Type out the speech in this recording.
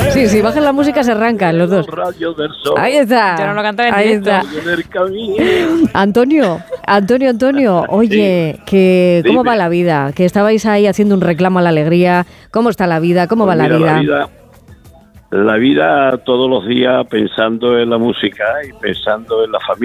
Sí, si bajan la música se arrancan los dos. Ahí está. Yo no lo cantaré en Ahí directo. está. Antonio, oye, ¿cómo va la vida? Que estabais ahí haciendo un reclamo a la alegría. ¿Cómo está la vida? ¿Cómo va la vida? La vida todos los días pensando en la música y pensando en la familia.